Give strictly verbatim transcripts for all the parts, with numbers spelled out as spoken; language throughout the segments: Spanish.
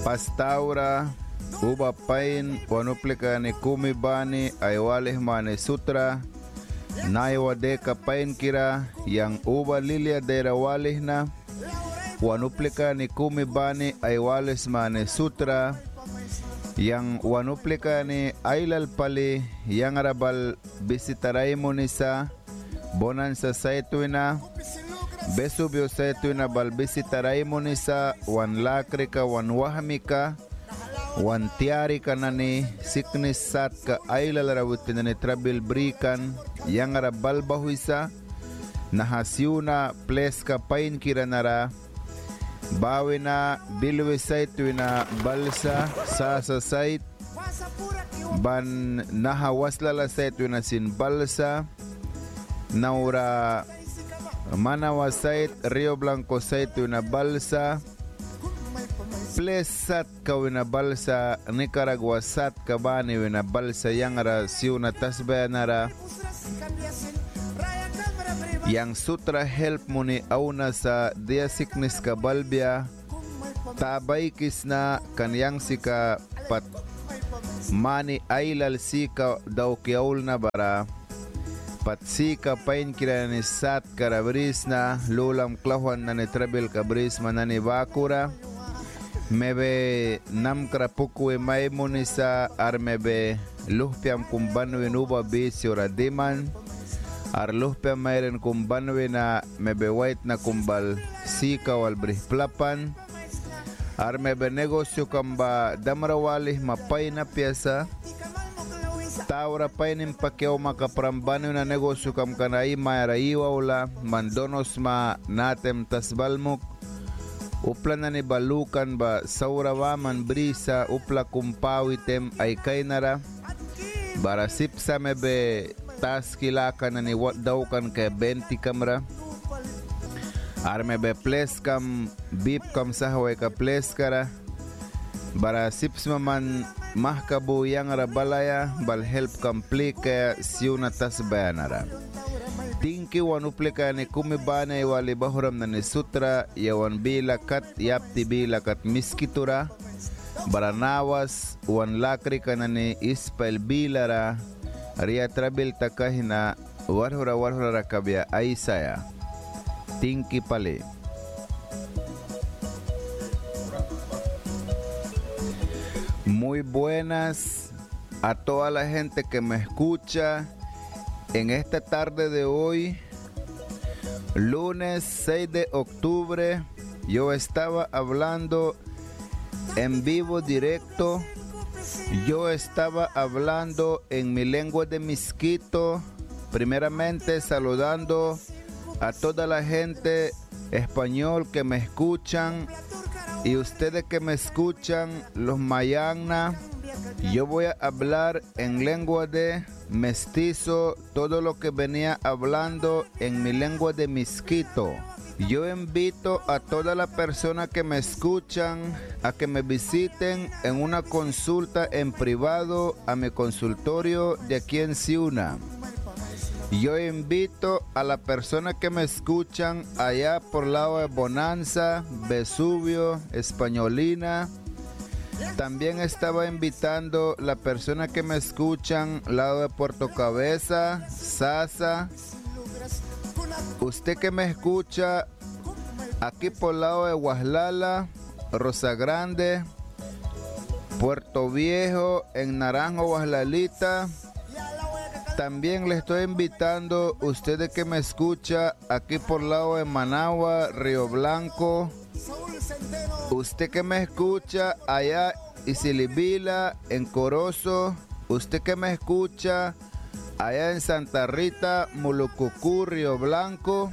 Pastaura, uba pain, wanuplika ni kumi bani, aiwalih mane sutra, naiwa deka pain kira, yang uba lilia dera walih na, wanuplika ni kumi bani, aiwalis mane sutra, yang wanuplika ni ailal pali, yang arabal bisitarai munisa, bonansa saituina, Besubyo sa ito na balbisitaray mo ni sa wan lakri ka wan wahamika wan tiari ka na ni siknis sat ka ay lalarawit na ni trabil brikan yang ara balbahuisa nahasyo na ples ka pain kira nara bawi na bilwi sa ito na balsa sa sa sait ban nahawaslala sa ito na sin balsa naura Manawa site, Rio Blanco site na balsa, Plesat ka wina balsa, Nicaragua sat ka bani wina balsa yang ara siyo na tasbayanara, yang sutra help mo ni auna sa dia sickness ka balbia, tabay kis na kanyang sika pat mani ailal sika daw kiaul na bara, Patsi ka pain kira ni sat karabris na lulam klahuan na ni trabil kabris manani bakura mebe nam krapuku e may munisa ar mebe luhpiam kumbanwi nuba bisi ora diman ar luhpiam mayren kumbanwi na mebe white na kumbal sika wal brih plapan ar mebe negosyo kamba damrawalih mapay na piasa Taura painin pakyaw makaprambano na negosyo kam kanai mayaraiwa ula mandonos ma natem tasbalmuk upla na ni balukan ba saurawa man brisa upla kumpawitem ay kainara barasip sa mebe taskilaka na ni wat daw kan kay benti kamra ar mebe ples kam bip kam sahaway ka ples kara barasip man mahkabu yang rabalaya bal help komplika siuna tasbayanara tingki wanuplika ni kumibana wali bahuram na ni sutra yawan bilakat yapti bilakat miskitura baranawas wan lakri kana ni ispal bilara ria trabil takahina warhura warhura rakabya aisaya tingki pale. Muy buenas a toda la gente que me escucha en esta tarde de hoy, lunes seis de octubre. Yo estaba hablando en vivo directo, yo estaba hablando en mi lengua de Misquito, primeramente saludando a toda la gente español que me escuchan. Y ustedes que me escuchan, los mayagna, yo voy a hablar en lengua de mestizo, todo lo que venía hablando en mi lengua de Misquito. Yo invito a todas las personas que me escuchan a que me visiten en una consulta en privado a mi consultorio de aquí en Ciuna. Yo invito a las personas que me escuchan allá por lado de Bonanza, Vesubio, Españolina. También estaba invitando a las personas que me escuchan lado de Puerto Cabeza, Sasa. Usted que me escucha aquí por lado de Guaslala, Rosa Grande, Puerto Viejo, en Naranjo, Guaslalita. También le estoy invitando a ustedes que me escucha aquí por lado de Managua, Río Blanco. Usted que me escucha allá en Silibila, en Corozo. Usted que me escucha allá en Santa Rita, Mulucucú, Río Blanco.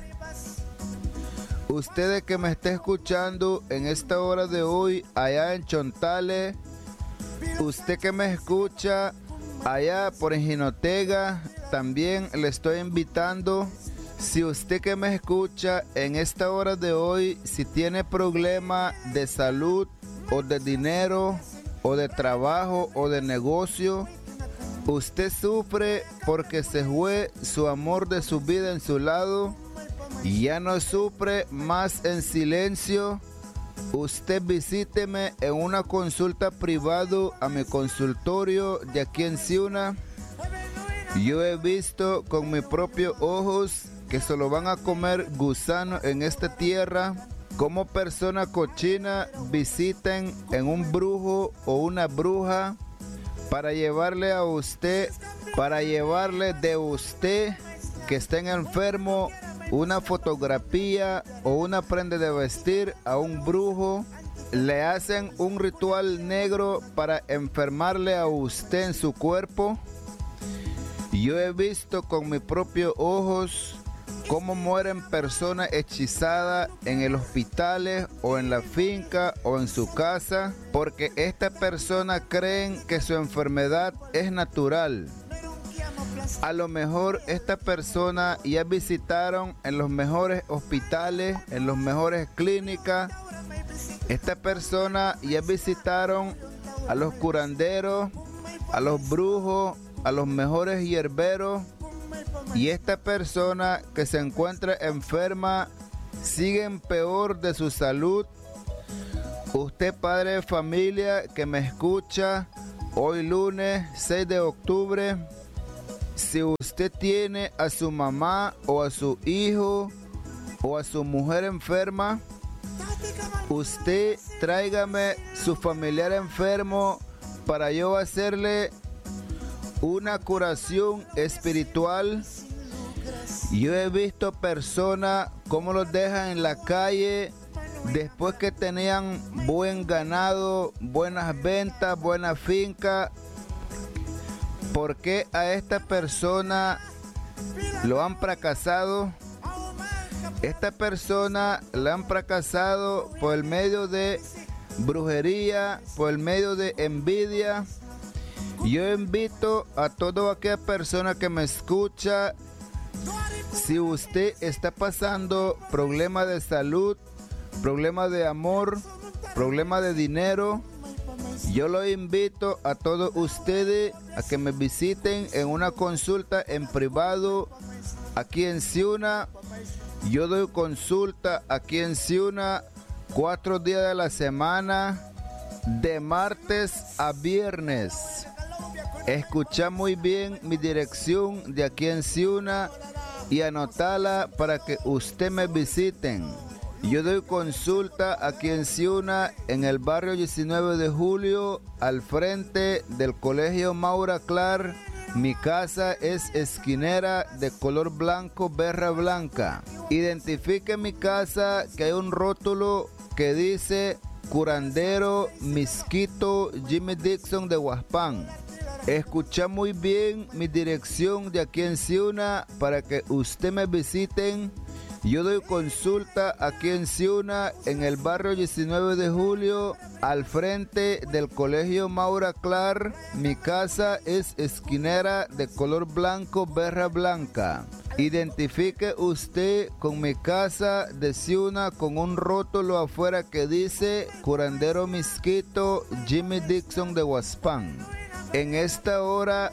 Ustedes que me está escuchando en esta hora de hoy allá en Chontale. Usted que me escucha allá por Jinotega, también le estoy invitando. Si usted que me escucha en esta hora de hoy, si tiene problema de salud o de dinero o de trabajo o de negocio, usted sufre porque se fue su amor de su vida en su lado, y ya no sufre más en silencio usted visíteme en una consulta privada a mi consultorio de aquí en Ciuna. Yo he visto con mis propios ojos que se lo van a comer gusanos en esta tierra. Como personas cochinas visiten en un brujo o una bruja para llevarle a usted, para llevarle de usted que estén enfermo una fotografía o una prenda de vestir a un brujo. Le hacen un ritual negro para enfermarle a usted en su cuerpo. Yo he visto con mis propios ojos cómo mueren personas hechizadas en los hospitales o en la finca o en su casa, porque estas personas creen que su enfermedad es natural. A lo mejor estas personas ya visitaron en los mejores hospitales, en las mejores clínicas. Estas personas ya visitaron a los curanderos, a los brujos, a los mejores hierberos. Y esta persona que se encuentra enferma siguen peor de su salud. Usted, padre de familia que me escucha hoy lunes seis de octubre, si usted tiene a su mamá o a su hijo o a su mujer enferma, usted tráigame su familiar enfermo para yo hacerle una curación espiritual. Yo he visto personas como los dejan en la calle después que tenían buen ganado, buenas ventas, buena finca. ¿Por qué a esta persona lo han fracasado? Esta persona la han fracasado por el medio de brujería, por el medio de envidia. Yo invito a toda aquella persona que me escucha, si usted está pasando problemas de salud, problemas de amor, problemas de dinero, yo lo invito a todos ustedes a que me visiten en una consulta en privado aquí en Ciuna. Yo doy consulta aquí en Ciuna cuatro días de la semana, de martes a viernes. Escucha muy bien mi dirección de aquí en Ciuna y anotala para que usted me visiten. Yo doy consulta aquí en Ciuna, en el barrio diecinueve de julio, al frente del Colegio Maura Clar. Mi casa es esquinera de color blanco, berra blanca. Identifique mi casa que hay un rótulo que dice Curandero Misquito Jimmy Dixon de Huaspán. Escucha muy bien mi dirección de aquí en Ciuna para que usted me visiten. Yo doy consulta aquí en Ciuna, en el barrio diecinueve de julio, al frente del Colegio Maura Clar. Mi casa es esquinera de color blanco, berra blanca. Identifique usted con mi casa de Ciuna con un rótulo afuera que dice Curandero Misquito Jimmy Dixon de Huaspán. En esta hora,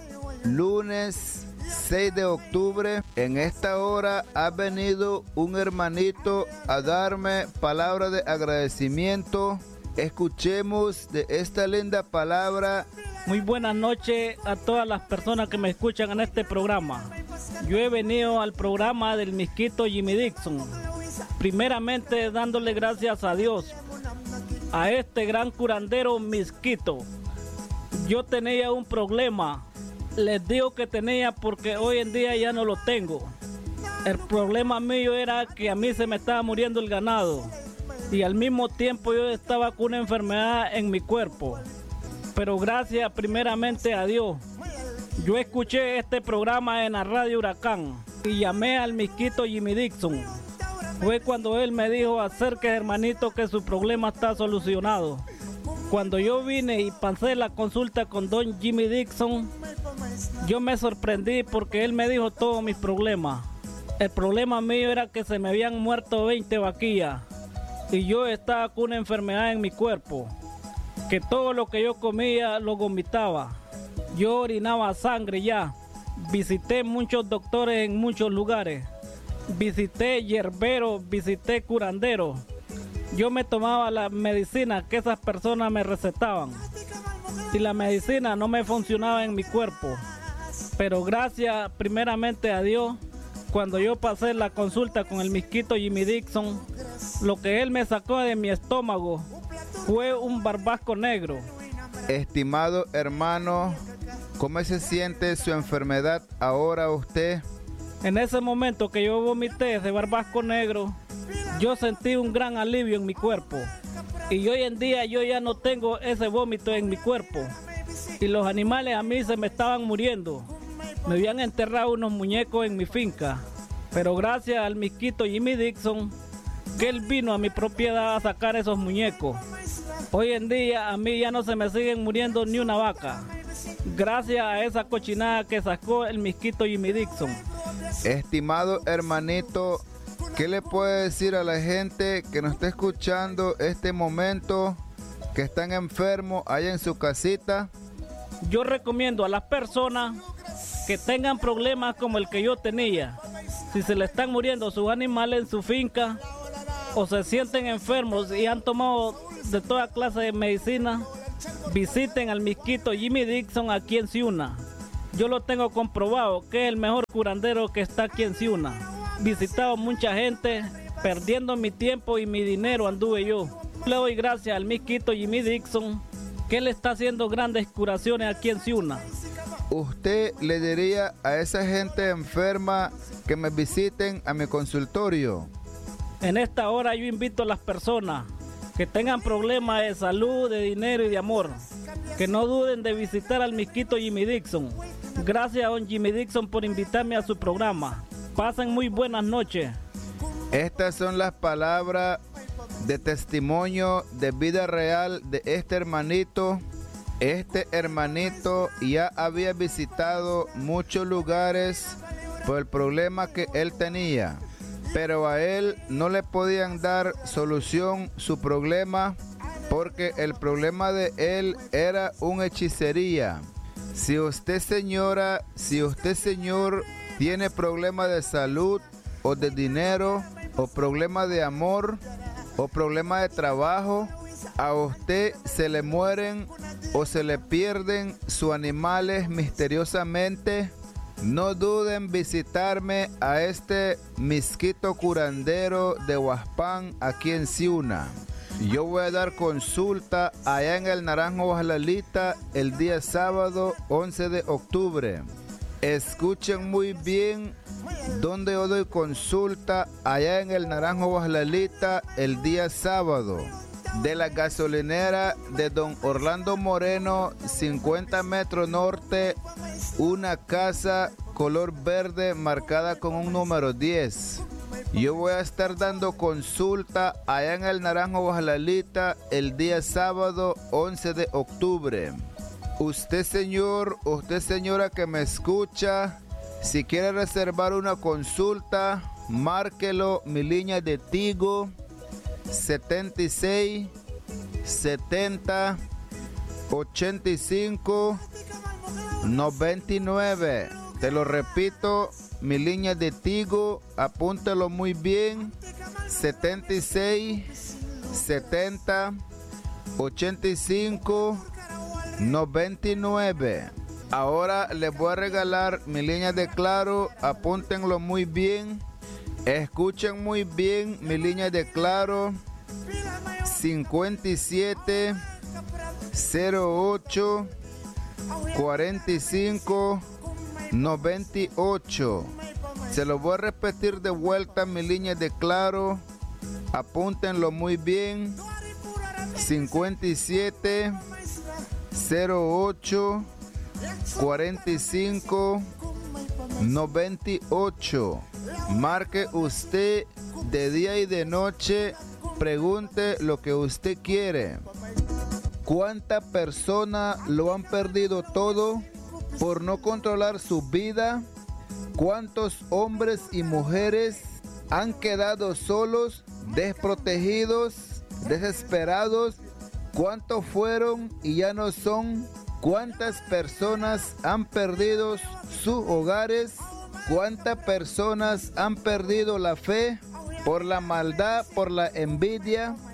lunes seis de octubre, en esta hora ha venido un hermanito a darme palabra de agradecimiento. Escuchemos de esta linda palabra. Muy buenas noches a todas las personas que me escuchan en este programa. Yo he venido al programa del Misquito Jimmy Dixon, primeramente dándole gracias a Dios, a este gran curandero Misquito. Yo tenía un problema, les digo que tenía porque hoy en día ya no lo tengo. El problema mío era que a mí se me estaba muriendo el ganado y al mismo tiempo yo estaba con una enfermedad en mi cuerpo. Pero gracias primeramente a Dios, yo escuché este programa en la radio Huracán y llamé al Misquito Jimmy Dixon. Fue cuando él me dijo, acerque hermanito que su problema está solucionado. Cuando yo vine y pasé la consulta con don Jimmy Dixon, yo me sorprendí porque él me dijo todos mis problemas. El problema mío era que se me habían muerto veinte vaquillas y yo estaba con una enfermedad en mi cuerpo, que todo lo que yo comía lo vomitaba. Yo orinaba sangre ya. Visité muchos doctores en muchos lugares. Visité hierberos, visité curanderos. yo me tomaba la medicina que esas personas me recetaban y la medicina no me funcionaba en mi cuerpo. Pero gracias primeramente a Dios, cuando yo pasé la consulta con el misquito Jimmy Dixon, lo que él me sacó de mi estómago fue un barbasco negro. Estimado hermano, ¿cómo se siente su enfermedad ahora usted? En ese momento que yo vomité ese barbasco negro, yo sentí un gran alivio en mi cuerpo. Y hoy en día yo ya no tengo ese vómito en mi cuerpo. Y los animales a mí se me estaban muriendo. Me habían enterrado unos muñecos en mi finca. Pero gracias al misquito Jimmy Dixon, que él vino a mi propiedad a sacar esos muñecos. Hoy en día a mí ya no se me siguen muriendo ni una vaca. Gracias a esa cochinada que sacó el misquito Jimmy Dixon. Estimado hermanito, ¿qué le puede decir a la gente que nos está escuchando este momento, que están enfermos allá en su casita? Yo recomiendo a las personas que tengan problemas como el que yo tenía. Si se le están muriendo sus animales en su finca o se sienten enfermos y han tomado de toda clase de medicina, visiten al misquito Jimmy Dixon aquí en Ciuna. Yo lo tengo comprobado que es el mejor curandero que está aquí en Ciuna. Visitado mucha gente, perdiendo mi tiempo y mi dinero anduve yo. Le doy gracias al misquito Jimmy Dixon, que él está haciendo grandes curaciones aquí en Ciuna. ¿Usted le diría a esa gente enferma que me visiten a mi consultorio? En esta hora yo invito a las personas que tengan problemas de salud, de dinero y de amor, que no duden de visitar al misquito Jimmy Dixon. Gracias a don Jimmy Dixon por invitarme a su programa. Pasen muy buenas noches. Estas son las palabras de testimonio de vida real de este hermanito. Este hermanito ya había visitado muchos lugares por el problema que él tenía, pero a él no le podían dar solución su problema porque el problema de él era una hechicería. Si usted, señora, si usted, señor, tiene problema de salud o de dinero o problema de amor o problema de trabajo, a usted se le mueren o se le pierden sus animales misteriosamente, no duden visitarme a este misquito curandero de Huaspán aquí en Ciuna. Yo voy a dar consulta allá en el Naranjo Guajalalita el día sábado once de octubre. Escuchen muy bien donde yo doy consulta allá en el Naranjo Guajalalita el día sábado. De la gasolinera de don Orlando Moreno, cincuenta metros norte, una casa color verde marcada con un número diez. Yo voy a estar dando consulta allá en el Naranjo Guajalalita el día sábado once de octubre. Usted, señor, usted, señora que me escucha, si quiere reservar una consulta, márquelo mi línea de Tigo setenta y seis, setenta, ochenta y cinco, noventa y nueve. Te lo repito, mi línea de Tigo, apúntalo muy bien, setenta y seis, setenta, ochenta y cinco, noventa y nueve. Ahora les voy a regalar mi línea de Claro, apúntenlo muy bien. Escuchen muy bien mi línea de Claro, cincuenta y siete, cero ocho, cuarenta y cinco, noventa y ocho. Se lo voy a repetir de vuelta mi línea de Claro, apúntenlo muy bien, cincuenta y siete, cero ocho, cuarenta y cinco, noventa y ocho. Marque usted de día y de noche, pregunte lo que usted quiere. ¿Cuántas personas lo han perdido todo por no controlar su vida? ¿Cuántos hombres y mujeres han quedado solos, desprotegidos, desesperados? ¿Cuántos fueron y ya no son? ¿Cuántas personas han perdido sus hogares? ¿Cuántas personas han perdido la fe por la maldad, por la envidia,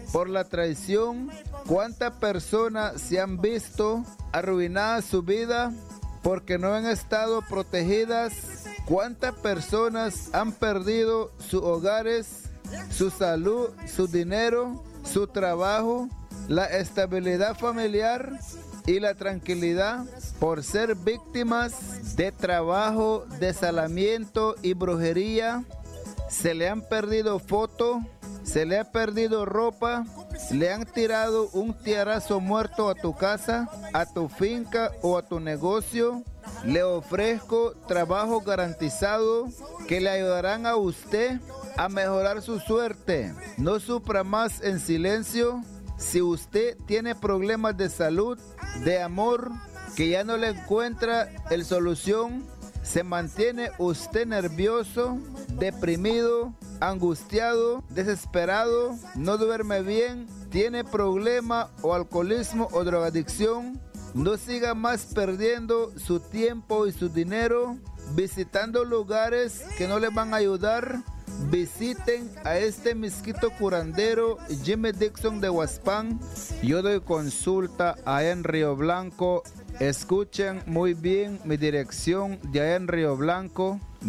por la traición? ¿Cuántas personas se han visto arruinadas su vida porque no han estado protegidas? ¿Cuántas personas han perdido sus hogares, su salud, su dinero, su trabajo, la estabilidad familiar y la tranquilidad por ser víctimas de trabajo, desalamiento y brujería? Se le han perdido fotos, se le ha perdido ropa, le han tirado un tiarazo muerto a tu casa, a tu finca o a tu negocio. Le ofrezco trabajo garantizado que le ayudarán a usted a mejorar su suerte. No sufra más en silencio. Si usted tiene problemas de salud, de amor, que ya no le encuentra el solución, se mantiene usted nervioso, deprimido, angustiado, desesperado, no duerme bien, tiene problema o alcoholismo o drogadicción, no siga más perdiendo su tiempo y su dinero visitando lugares que no le van a ayudar. Visiten a este misquito curandero Jimmy Dixon de Huaspán. Yo doy consulta allá en Río Blanco. Escuchen muy bien mi dirección de allá en Río Blanco.